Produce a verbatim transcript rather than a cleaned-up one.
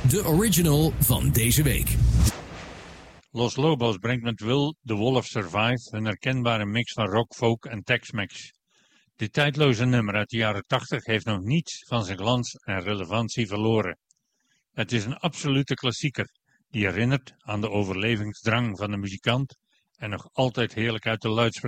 de original van deze week. Los Lobos brengt met Will the Wolf Survive een herkenbare mix van rock, folk en Tex-Mex. Dit tijdloze nummer uit de jaren tachtig heeft nog niets van zijn glans en relevantie verloren. Het is een absolute klassieker die herinnert aan de overlevingsdrang van de muzikant en nog altijd heerlijk uit de luidspreker